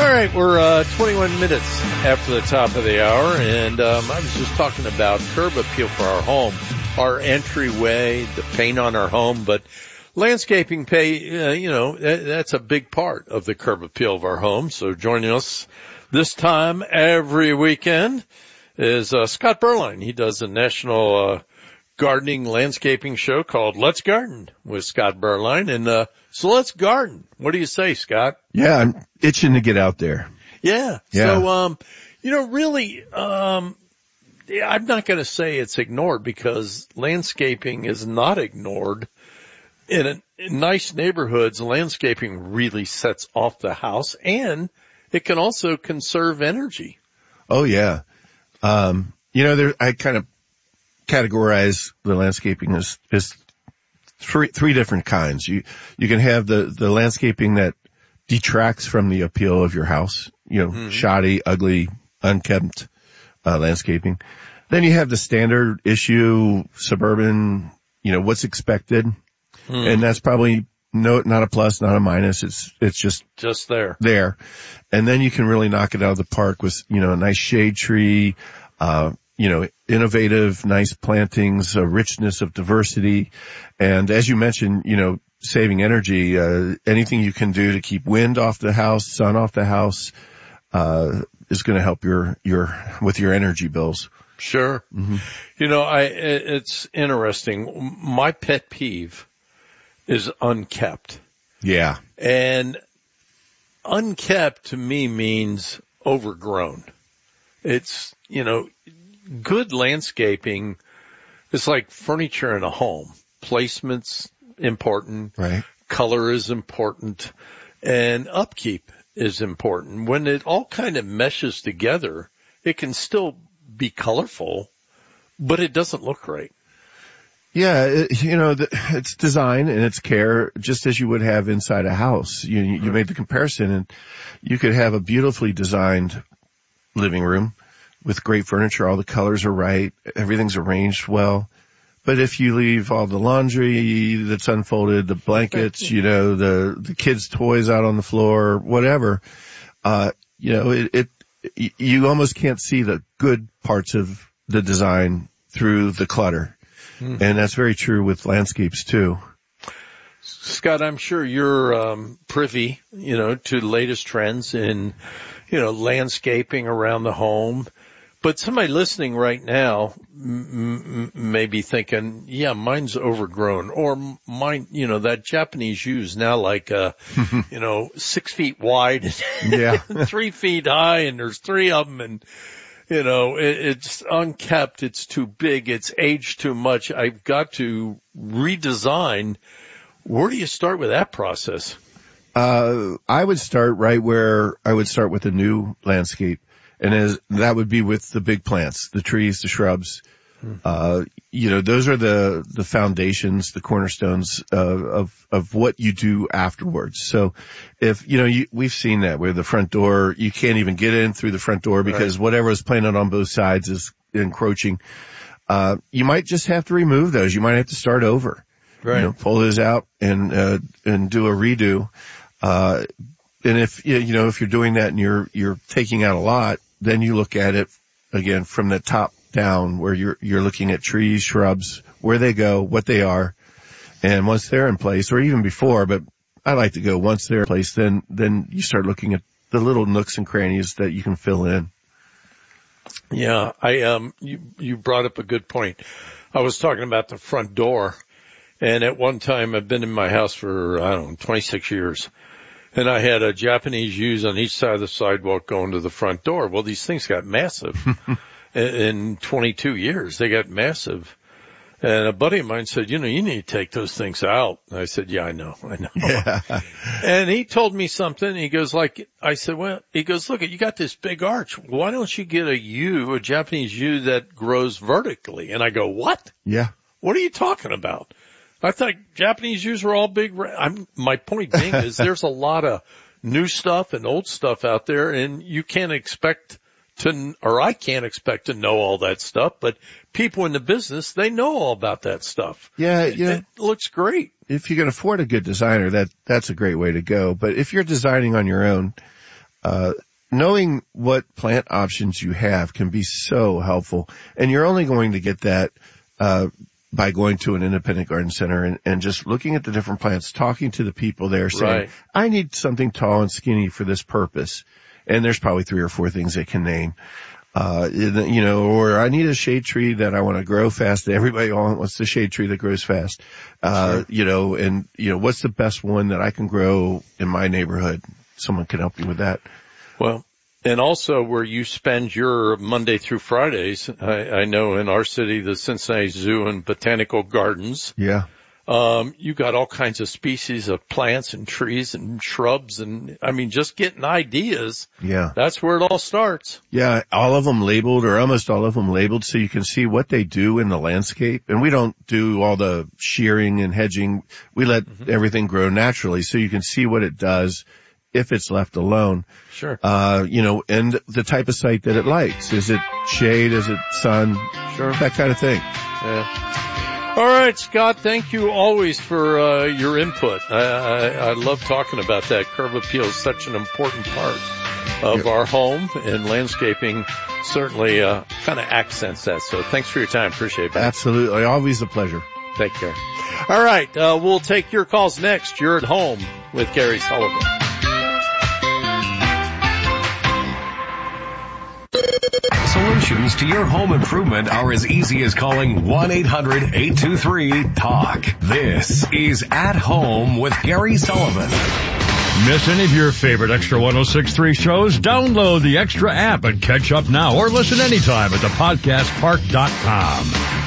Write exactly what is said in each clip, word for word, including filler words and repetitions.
All right, we're uh, twenty-one minutes after the top of the hour, and um, I was just talking about curb appeal for our home, our entryway, the paint on our home, but landscaping pay, uh, you know, that, that's a big part of the curb appeal of our home. So joining us this time every weekend is uh, Scott Berline. He does a national uh, gardening landscaping show called Let's Garden with Scott Berline, and uh, so let's garden. What do you say, Scott? Yeah, I'm itching to get out there. Yeah. Yeah. So, um, you know, really, um, yeah, I'm not going to say it's ignored because landscaping is not ignored. In, a, in nice neighborhoods, landscaping really sets off the house, and it can also conserve energy. Oh, yeah. Um, you know, there, I kind of categorize the landscaping as, as three, three different kinds. You, you can have the, the landscaping that detracts from the appeal of your house, you know, mm-hmm. shoddy, ugly, unkempt, uh, landscaping. Then you have the standard issue, suburban, you know, what's expected. Mm. And that's probably no, not a plus, not a minus. It's, it's just, just there, there. And then you can really knock it out of the park with, you know, a nice shade tree, uh, you know, innovative, nice plantings, a richness of diversity. And as you mentioned, you know, saving energy, uh, anything you can do to keep wind off the house, sun off the house, uh, is going to help your, your, with your energy bills. Sure. Mm-hmm. You know, I, it's interesting. My pet peeve is unkept. Yeah. And unkept to me means overgrown. It's, you know, good landscaping is like furniture in a home. Placement's important. Right. Color is important. And upkeep is important. When it all kind of meshes together, it can still be colorful, but it doesn't look right. Yeah, it, you know, the, it's design and it's care, just as you would have inside a house. You, you mm-hmm. made the comparison, and you could have a beautifully designed living room with great furniture. All the colors are right. Everything's arranged well. But if you leave all the laundry that's unfolded, the blankets, you know, the, the kids' toys out on the floor, whatever, uh, you know, it, it, you almost can't see the good parts of the design through the clutter. Mm. And that's very true with landscapes too. Scott, I'm sure you're um, privy, you know, to the latest trends in, you know, landscaping around the home. But somebody listening right now m- m- may be thinking, yeah, mine's overgrown, or mine, you know, that Japanese yew is now like, uh, you know, six feet wide and yeah. three feet high, and there's three of them, and you know, it, it's unkept, it's too big, it's aged too much. I've got to redesign. Where do you start with that process? Uh, I would start right where I would start with a new landscape. And as that would be with the big plants, the trees, the shrubs. Hmm. Uh, you know, those are the, the foundations, the cornerstones uh, of, of what you do afterwards. So if, you know, you, we've seen that where the front door, you can't even get in through the front door because right. whatever is planted on both sides is encroaching. Uh, you might just have to remove those. You might have to start over. Right. You know, pull those out and, uh, and do a redo. Uh, and if, you know, if you're doing that and you're, you're taking out a lot, then you look at it again from the top down where you're, you're looking at trees, shrubs, where they go, what they are. And once they're in place, or even before, but I like to go once they're in place, then, then you start looking at the little nooks and crannies that you can fill in. Yeah, I, um, you, you brought up a good point. I was talking about the front door, and at one time I've been in my house for, I don't know, twenty-six years. And I had a Japanese yews on each side of the sidewalk going to the front door. Well, these things got massive. In twenty-two years, they got massive. And a buddy of mine said, you know, you need to take those things out. And I said, yeah, I know, I know. Yeah. And he told me something. He goes like, I said, well, he goes, look, you got this big arch. Why don't you get a yew, a Japanese yew that grows vertically? And I go, what? Yeah. What are you talking about? I thought Japanese yews were all big. I'm, my point being is there's a lot of new stuff and old stuff out there, and you can't expect to, or I can't expect to know all that stuff, but people in the business, they know all about that stuff. Yeah, it, you know, it looks great. If you can afford a good designer, that, that's a great way to go. But if you're designing on your own, uh, knowing what plant options you have can be so helpful. And you're only going to get that, uh, by going to an independent garden center and, and just looking at the different plants, talking to the people there saying, right. I need something tall and skinny for this purpose. And there's probably three or four things they can name. Uh, you know, or I need a shade tree that I want to grow fast. Everybody wants the shade tree that grows fast. Uh, sure. you know, and, you know, what's the best one that I can grow in my neighborhood? Someone can help you with that. Well, and also where you spend your Monday through Fridays, I, I know in our city, the Cincinnati Zoo and Botanical Gardens. Yeah. Um, you got all kinds of species of plants and trees and shrubs and, I mean, just getting ideas. Yeah. That's where it all starts. Yeah. All of them labeled, or almost all of them labeled, so you can see what they do in the landscape. And we don't do all the shearing and hedging. We let mm-hmm. everything grow naturally, so you can see what it does if it's left alone. Sure. Uh, you know, and the type of site that it likes. Is it shade? Is it sun? Sure. That kind of thing. Yeah. All right, Scott, thank you always for uh, your input. I, I, I love talking about that. Curb appeal is such an important part of yeah. our home, and landscaping certainly uh, kind of accents that. So thanks for your time. Appreciate it. Absolutely. Always a pleasure. Take care. All right, uh, we'll take your calls next. You're at home with Gary Sullivan. Solutions to your home improvement are as easy as calling one eight hundred eight two three talk. This is At Home with Gary Sullivan. Miss any of your favorite Extra one oh six point three shows? Download the Extra app and catch up now, or listen anytime at the podcast park dot com.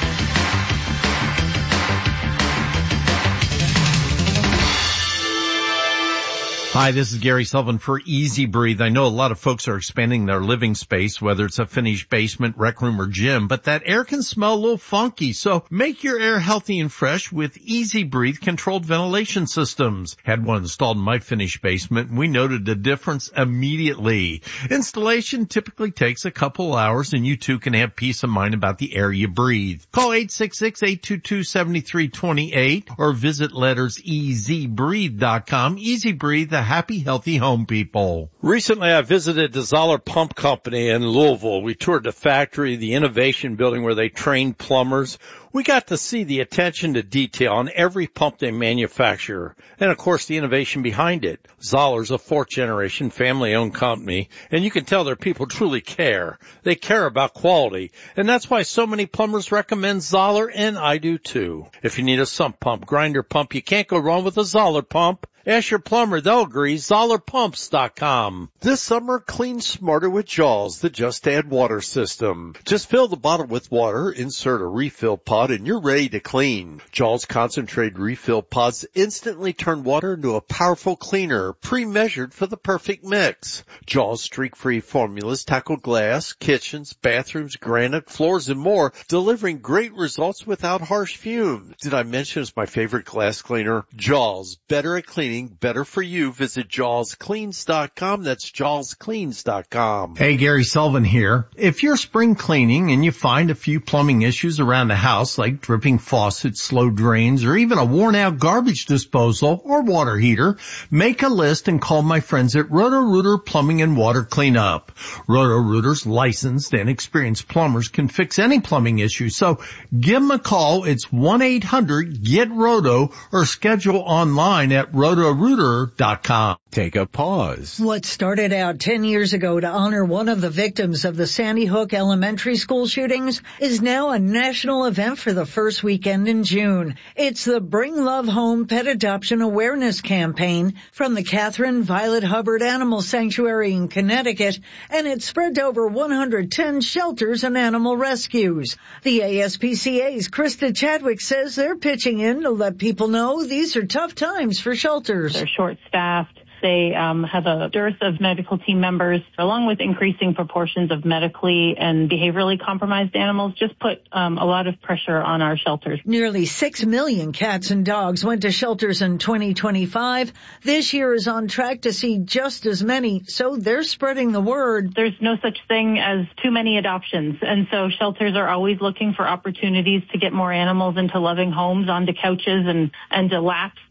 Hi, this is Gary Sullivan for Easy Breathe. I know a lot of folks are expanding their living space, whether it's a finished basement, rec room, or gym, but that air can smell a little funky. So make your air healthy and fresh with Easy Breathe controlled ventilation systems. Had one installed in my finished basement, and we noted a difference immediately. Installation typically takes a couple hours, and you too can have peace of mind about the air you breathe. Call eight six six, eight two two, seven three two eight or visit letters easy breathe dot com. Easy Breathe, the happy, healthy home people. Recently, I visited the Zoller Pump Company in Louisville. We toured the factory, the innovation building where they train plumbers. We got to see the attention to detail on every pump they manufacture, and of course the innovation behind it. Zoller's a fourth generation family owned company, and you can tell their people truly care. They care about quality, and that's why so many plumbers recommend Zoller, and I do too. If you need a sump pump, grinder pump, you can't go wrong with a Zoller pump. Ask your plumber, they'll agree. Zoller Pumps dot com. This summer, clean smarter with Jaws, the Just Add Water system. Just fill the bottle with water, insert a refill pod, and you're ready to clean. Jaws concentrated refill pods instantly turn water into a powerful cleaner, pre-measured for the perfect mix. Jaws streak-free formulas tackle glass, kitchens, bathrooms, granite, floors, and more, delivering great results without harsh fumes. Did I mention it's my favorite glass cleaner? Jaws, better at cleaning. Better for you. Visit Jaws Cleans dot com. That's Jaws Cleans dot com. Hey, Gary Sullivan here. If you're spring cleaning and you find a few plumbing issues around the house like dripping faucets, slow drains, or even a worn-out garbage disposal or water heater, make a list and call my friends at Roto-Rooter Plumbing and Water Cleanup. Roto-Rooter's licensed and experienced plumbers can fix any plumbing issue, so give them a call. It's one eight hundred get roto or schedule online at roto rooter dot com. Take a pause. What started out ten years ago to honor one of the victims of the Sandy Hook Elementary School shootings is now a national event for the first weekend in June. It's the Bring Love Home Pet Adoption Awareness Campaign from the Catherine Violet Hubbard Animal Sanctuary in Connecticut, and it's spread to over one hundred ten shelters and animal rescues. The A S P C A's Krista Chadwick says they're pitching in to let people know these are tough times for shelters. They're short-staffed. They um, have a dearth of medical team members, along with increasing proportions of medically and behaviorally compromised animals, just put um, a lot of pressure on our shelters. Nearly six million cats and dogs went to shelters in twenty twenty-five. This year is on track to see just as many, so they're spreading the word. There's no such thing as too many adoptions, and so shelters are always looking for opportunities to get more animals into loving homes, onto couches, and, and to laps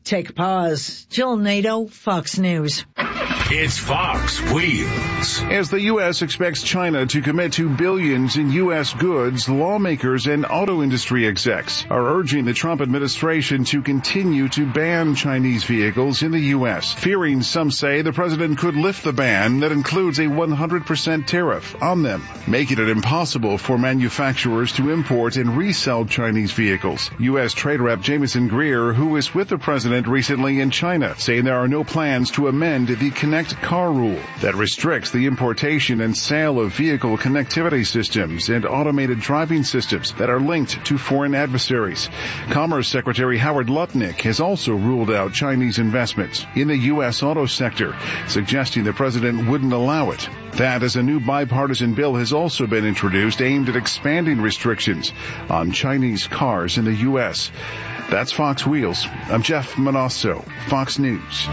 Take a pause. Jill Nato, Fox News. It's Fox Wheels. As the U S expects China to commit to billions in U S goods, lawmakers and auto industry execs are urging the Trump administration to continue to ban Chinese vehicles in the U S, fearing, some say, the president could lift the ban that includes a one hundred percent tariff on them, making it impossible for manufacturers to import and resell Chinese vehicles. U S Trade Rep Jameson Greer, who was with the president recently in China, saying there are no plans to amend the Connect Car rule that restricts the importation and sale of vehicle connectivity systems and automated driving systems that are linked to foreign adversaries. Commerce Secretary Howard Lutnick has also ruled out Chinese investments in the U S auto sector, suggesting the president wouldn't allow it. That, as a new bipartisan bill has also been introduced aimed at expanding restrictions on Chinese cars in the U S. That's Fox Wheels. I'm Jeff Manasso, Fox News.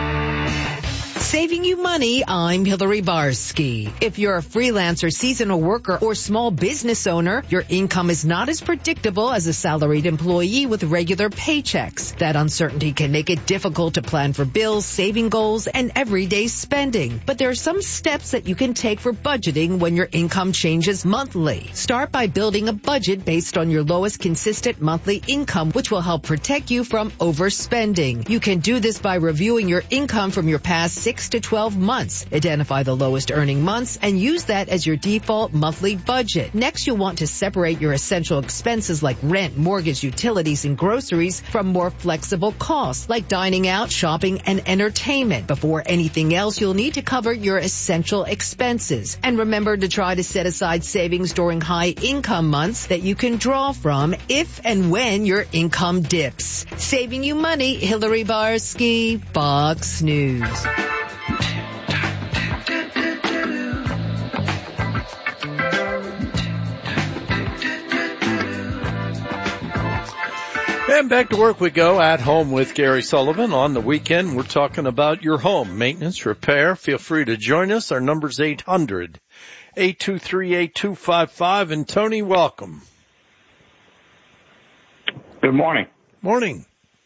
Saving you money, I'm Hillary Barsky. If you're a freelancer, seasonal worker, or small business owner, your income is not as predictable as a salaried employee with regular paychecks. That uncertainty can make it difficult to plan for bills, saving goals, and everyday spending. But there are some steps that you can take for budgeting when your income changes monthly. Start by building a budget based on your lowest consistent monthly income, which will help protect you from overspending. You can do this by reviewing your income from your past six to twelve months. Identify the lowest earning months and use that as your default monthly budget. Next, you'll want to separate your essential expenses like rent, mortgage, utilities, and groceries from more flexible costs like dining out, shopping, and entertainment. Before anything else, you'll need to cover your essential expenses. And remember to try to set aside savings during high income months that you can draw from if and when your income dips. Saving you money, Hillary Barsky, Fox News. And back to work we go, at home with Gary Sullivan. On the weekend, we're talking about your home maintenance, repair. Feel free to join us. Our number's eight hundred, eight two three, eight two five five. And Tony, welcome. Good morning. Morning.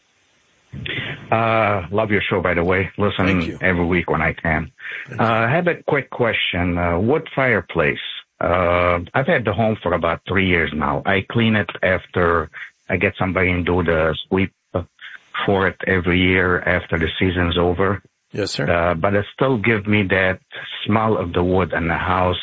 Uh, love your show, by the way. Listen every week when I can. Uh, I have a quick question. Uh, wood fireplace. Uh, I've had the home for about three years now. I clean it after I get somebody and do the sweep for it every year after the season's over. Yes, sir. Uh, but it still gives me that smell of the wood in the house.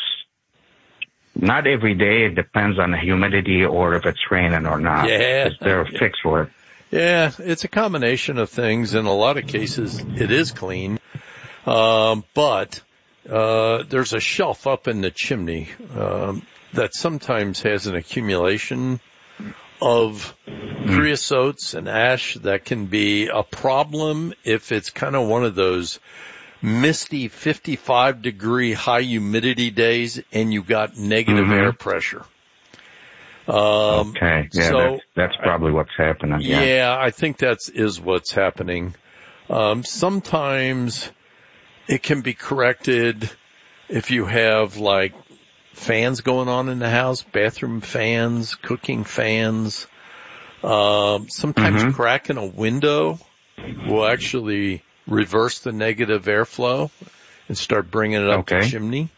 Not every day. It depends on the humidity or if it's raining or not. Yeah. Is there a fix for it? Yeah, it's a combination of things. In a lot of cases, it is clean. Um, but, uh, there's a shelf up in the chimney, um, that sometimes has an accumulation of creosotes and ash that can be a problem if it's kind of one of those misty fifty-five degree high humidity days and you got negative mm-hmm. air pressure. Um, okay, yeah, so that's, that's probably what's happening. Yeah. yeah, I think that's is what's happening. Um, sometimes it can be corrected if you have like fans going on in the house, bathroom fans, cooking fans. Um, sometimes mm-hmm. cracking a window will actually reverse the negative airflow and start bringing it up okay. the chimney.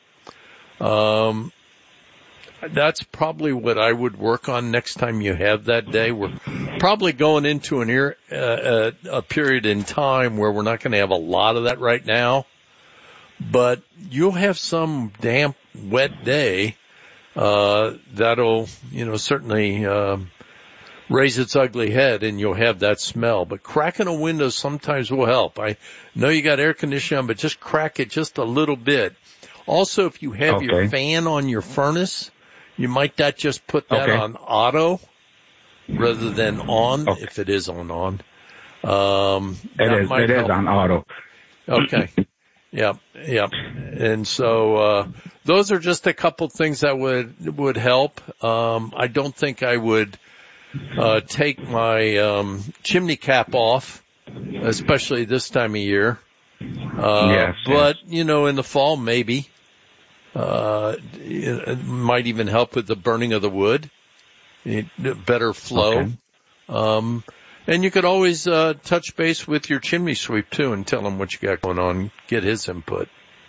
Um, That's probably what I would work on next time you have that day. We're probably going into an ear, uh, a period in time where we're not going to have a lot of that right now, but you'll have some damp, wet day, uh, that'll, you know, certainly, um, raise its ugly head and you'll have that smell. But cracking a window sometimes will help. I know you got air conditioning on, but just crack it just a little bit. Also, if you have okay. your fan on your furnace, you might not just put that okay. on auto rather than on, okay. if it is on on. Um, it is, it help. is on auto. Okay. Yep. Yep. And so, uh, those are just a couple things that would, would help. Um, I don't think I would, uh, take my, um, chimney cap off, especially this time of year. Uh, yes, but, yes. you know, in the fall, maybe. Uh, it might even help with the burning of the wood. It, better flow. Okay. Um, And you could always uh, touch base with your chimney sweep, too, and tell him what you got going on, get his input.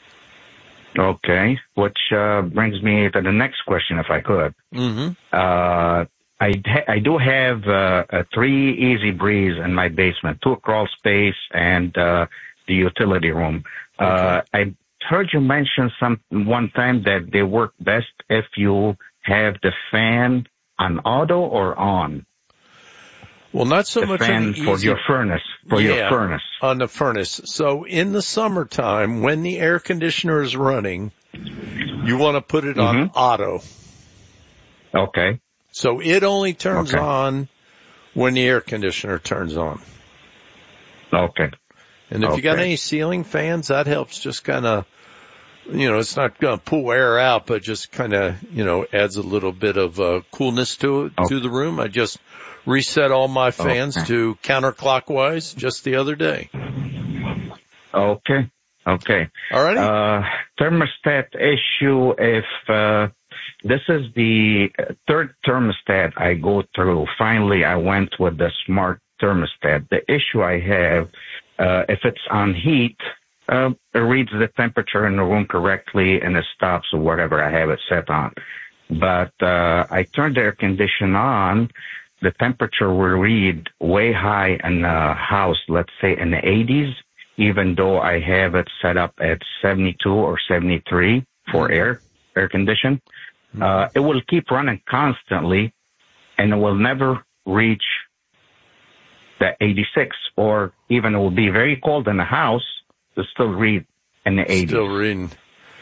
Okay, which uh, brings me to the next question, if I could. Mm-hmm. Uh, I, ha- I do have uh, a three Easy Breeze in my basement, two crawl space, and uh, the utility room. Okay. Uh, I heard you mention some one time that they work best if you have the fan on auto or on. Well, not so the much fan on the for easy, your furnace. For yeah, your furnace. On the furnace. So in the summertime, when the air conditioner is running, you want to put it on mm-hmm. auto. Okay. So it only turns okay. on when the air conditioner turns on. Okay. And if okay. you got any ceiling fans, that helps just kind of, you know, it's not going to pull air out, but just kind of, you know, adds a little bit of uh, coolness to it, okay. to the room. I just reset all my fans okay. to counterclockwise just the other day. Okay. Okay. All right. Uh, thermostat issue. If, uh, this is the third thermostat I go through. Finally, I went with the smart thermostat. The issue I have, uh, if it's on heat, uh, it reads the temperature in the room correctly and it stops or whatever I have it set on. But, uh, I turned the air conditioner on. The temperature will read way high in the house, let's say in the eighties, even though I have it set up at seventy-two or seventy-three for mm-hmm. air, air condition. Mm-hmm. Uh, it will keep running constantly and it will never reach the eighty-six, or even it will be very cold in the house to still read in the eighties. Still reading.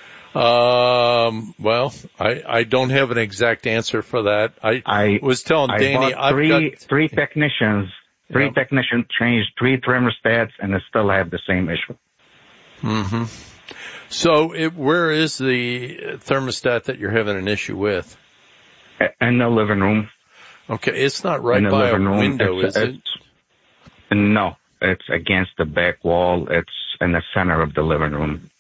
Um, well, I, I don't have an exact answer for that. I, I was telling I Danny, bought three, I've got three technicians, three yeah. technicians changed three thermostats and they still have the same issue. Mm-hmm. So it, where is the thermostat that you're having an issue with? In the living room. Okay. It's not right by a room. window, it's, is it's, it? No, it's against the back wall. It's in the center of the living room.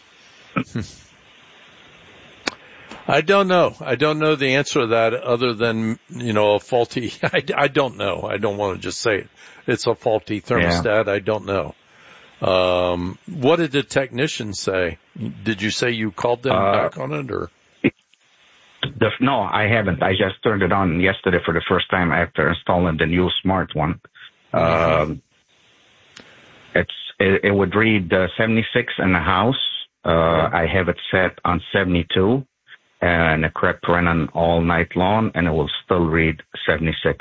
I don't know. I don't know the answer to that other than, you know, a faulty, I, I don't know. I don't want to just say it. It's a faulty thermostat. Yeah. I don't know. Um, what did the technician say? Did you say you called them uh, back on it or? The, no, I haven't. I just turned it on yesterday for the first time after installing the new smart one. Mm-hmm. Um, it's, it, it would read uh, seventy-six in the house. Uh, yeah. I have it set on seventy-two. And it kept running all night long, and it will still read seventy-six.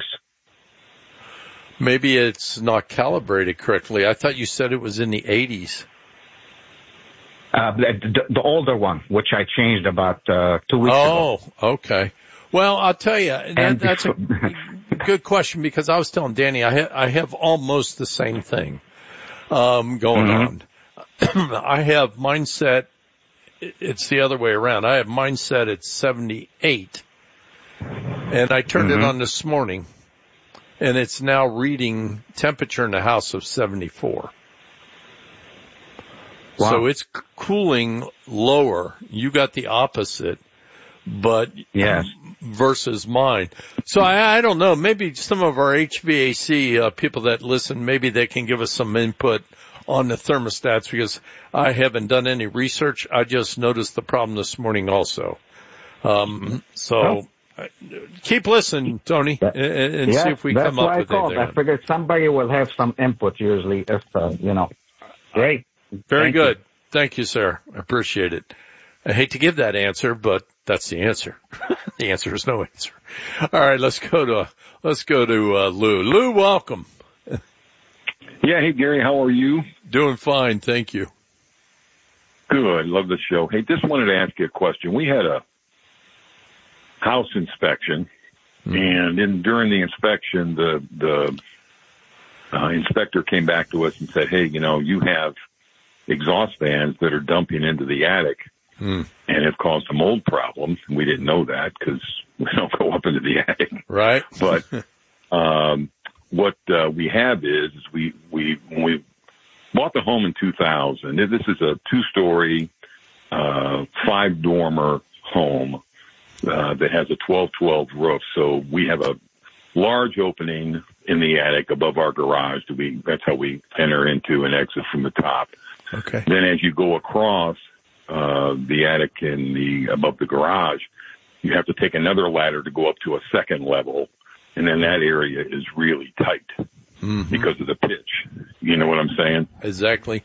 Maybe it's not calibrated correctly. I thought you said it was in the eighties. Uh, the, the older one, which I changed about uh, two weeks oh, ago. Oh, okay. Well, I'll tell you, that, that's a good question because I was telling Danny I, ha- I have almost the same thing um, going mm-hmm. on. I have mine set. It's the other way around. I have mine set at seventy-eight, and I turned mm-hmm. it on this morning, and it's now reading temperature in the house of seventy-four. Wow. So it's cooling lower. You got the opposite, but yes. versus mine. So I, I don't know. Maybe some of our H V A C uh, people that listen, maybe they can give us some input on the thermostats because I haven't done any research. I just noticed the problem this morning also. Um, so oh. keep listening, Tony, and, and yeah, see if we come up I with called. anything. I figured somebody will have some input usually if, uh, you know. Great. Very Thank good. You. Thank you, sir. I appreciate it. I hate to give that answer, but that's the answer. The answer is no answer. All right, let's go to, let's go to, uh, Lou. Lou, welcome. Yeah, hey, Gary, how are you? Doing fine, thank you. Good, love the show. Hey, just wanted to ask you a question. We had a house inspection, mm-hmm. and in, during the inspection, the the uh, inspector came back to us and said, hey, you know, you have exhaust fans that are dumping into the attic, mm. and have caused some mold problems. We didn't know that because we don't go up into the attic. Right. But um what uh, we have is, is we, we, when we bought the home in two thousand, this is a two-story, uh, five-dormer home, uh, that has a twelve twelve roof. So we have a large opening in the attic above our garage. We, that's how we enter into and exit from the top. Okay. Then as you go across, uh, the attic and the, above the garage, you have to take another ladder to go up to a second level. And then that area is really tight mm-hmm. because of the pitch. You know what I'm saying? Exactly.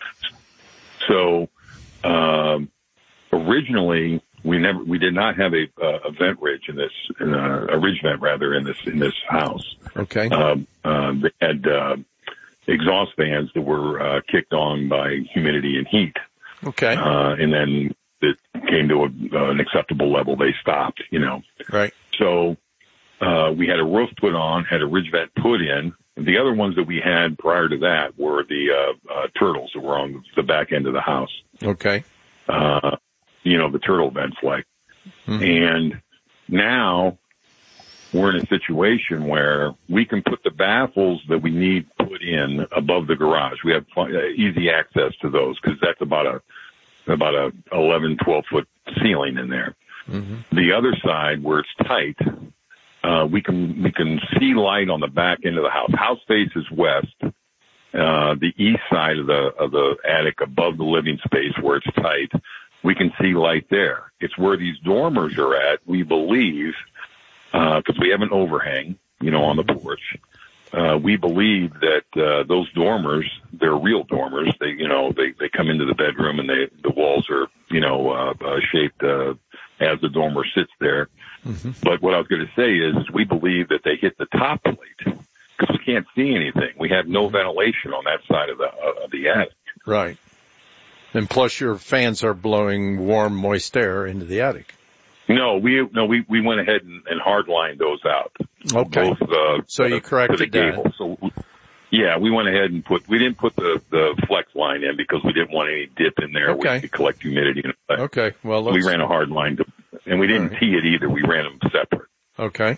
So, um, originally we never, we did not have a, uh, a vent ridge in this, uh, a ridge vent rather in this, in this house. Okay. Um, uh, they had, uh, exhaust fans that were, uh, kicked on by humidity and heat. Okay. Uh, and then it came to a, uh, an acceptable level. They stopped, you know. Right. So, uh, we had a roof put on, had a ridge vent put in. The other ones that we had prior to that were the, uh, uh, turtles that were on the back end of the house. Okay. Uh, you know, the turtle vents like. Mm-hmm. And now we're in a situation where we can put the baffles that we need put in above the garage. We have easy access to those because that's about a, about a eleven, twelve foot ceiling in there. Mm-hmm. The other side where it's tight, uh, we can, we can see light on the back end of the house. House faces west. Uh, the east side of the, of the attic above the living space where it's tight, we can see light there. It's where these dormers are at, we believe, uh, cause we have an overhang, you know, on the porch. Uh, we believe that, uh, those dormers, they're real dormers. They, you know, they, they come into the bedroom and they, the walls are, you know, uh, uh shaped, uh, as the dormer sits there. Mm-hmm. But what I was going to say is, is we believe that they hit the top plate because we can't see anything. We have no ventilation on that side of the, uh, of the attic. Right. And plus your fans are blowing warm, moist air into the attic. No, we, no, we, we went ahead and, and hardlined those out. Okay. Both, uh, so you corrected the gable. that. So, yeah, we went ahead and put, we didn't put the, the flex line in because we didn't want any dip in there okay. where we could collect humidity. And okay. Well, let's... we ran a hard line to, and we didn't right. tee it either. We ran them separate. Okay.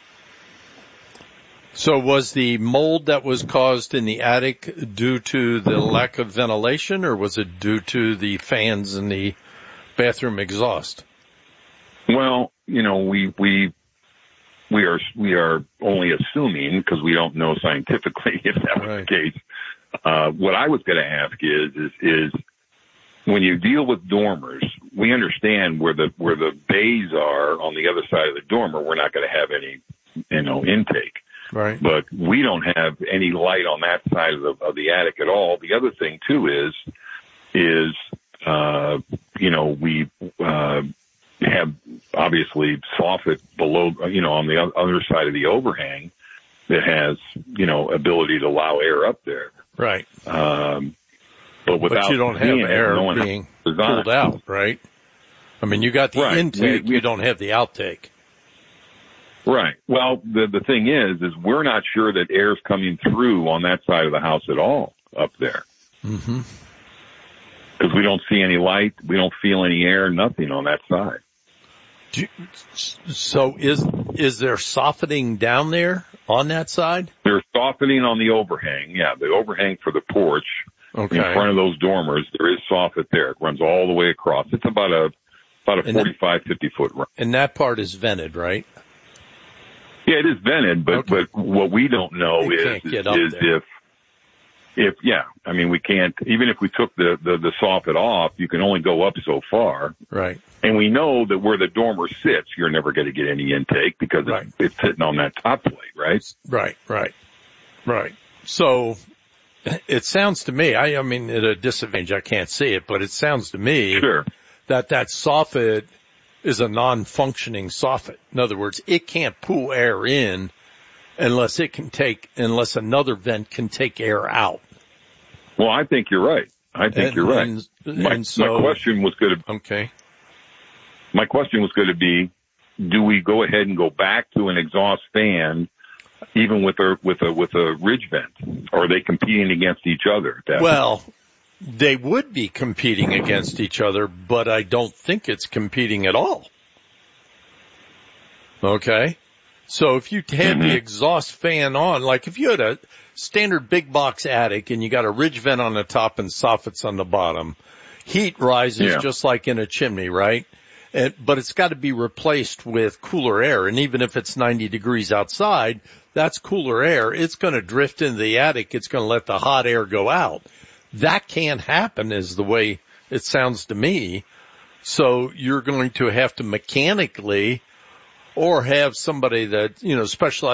So was the mold that was caused in the attic due to the lack of ventilation, or was it due to the fans in the bathroom exhaust? Well, you know, we, we, we are, we are only assuming because we don't know scientifically if that was right. the case. Uh, what I was going to ask is, is, is when you deal with dormers, we understand where the, where the bays are on the other side of the dormer. We're not going to have any, you know, intake. Right. But we don't have any light on that side of the, of the attic at all. The other thing too is, is, uh, you know, we, uh, have obviously soffit below, you know, on the other side of the overhang that has, you know, ability to allow air up there. Right. Um, but without but you don't have air no being pulled out, right? I mean, you got the right. intake, we, we, you don't have the outtake. Right. Well, the the thing is, is we're not sure that air's coming through on that side of the house at all up there. Mm-hmm. Because we don't see any light, we don't feel any air, nothing on that side. Do you, so is is there soffitting down there on that side? There's soffitting on the overhang. Yeah, the overhang for the porch. Okay. In front of those dormers, there is soffit there. It runs all the way across. It's about a about a forty-five, fifty foot run. And that part is vented, right? Yeah, it is vented, but okay. but what we don't know you is is, is there. if if yeah, I mean we can't even if we took the, the the soffit off, you can only go up so far. Right. And we know that where the dormer sits, you're never going to get any intake because right. it's, it's sitting on that top plate, right? Right, right, right. So it sounds to me, I, I mean, at a disadvantage, I can't see it, but it sounds to me sure. that that soffit is a non-functioning soffit. In other words, it can't pull air in unless it can take, unless another vent can take air out. Well, I think you're right. I think and, you're right. And, my, and so, my question was going to, okay. My question was going to be, do we go ahead and go back to an exhaust fan, even with a with a with a ridge vent, or are they competing against each other? Well, they would be competing against each other, but I don't think it's competing at all. Okay, so if you had mm-hmm. the exhaust fan on, like if you had a standard big box attic and you got a ridge vent on the top and soffits on the bottom, heat rises yeah. just like in a chimney, right? And, but it's got to be replaced with cooler air. And even if it's ninety degrees outside, that's cooler air. It's going to drift into the attic. It's going to let the hot air go out. That can't happen is the way it sounds to me. So you're going to have to mechanically or have somebody that, you know, specializes